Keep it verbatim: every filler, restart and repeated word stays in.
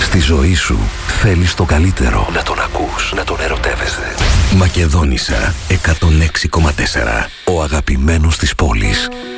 Στη ζωή σου θέλεις το καλύτερο. Να τον ακούς, να τον ερωτεύεσαι. Μακεδόνισσα εκατόν έξι κόμμα τέσσερα. Ο αγαπημένος της πόλης.